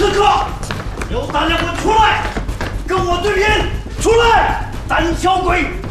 刺客，有胆量给我出来，跟我对拼！出来，胆小鬼！